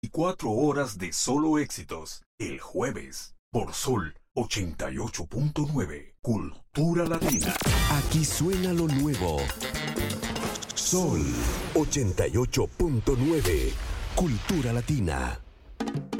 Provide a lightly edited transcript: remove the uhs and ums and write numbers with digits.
4 horas de solo éxitos. El jueves, por Sol 88.9. Cultura Latina. Aquí suena lo nuevo. Sol 88.9. Cultura Latina.